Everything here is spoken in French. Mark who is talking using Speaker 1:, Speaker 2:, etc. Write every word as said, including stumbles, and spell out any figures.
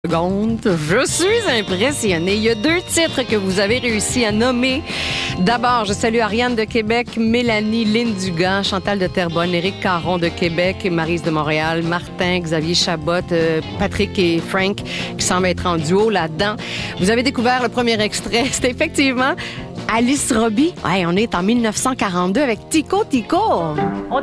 Speaker 1: Seconde. Je suis impressionnée. Il y a deux titres que vous avez réussi à nommer. D'abord, je salue Ariane de Québec, Mélanie, Lynn Dugan, Chantal de Terrebonne, Éric Caron de Québec, Maryse de Montréal, Martin, Xavier Chabot, euh, Patrick et Frank qui semblent être en duo là-dedans. Vous avez découvert le premier extrait. C'est effectivement Alice Robbie. Ouais, on est en dix-neuf cent quarante-deux avec Tico Tico.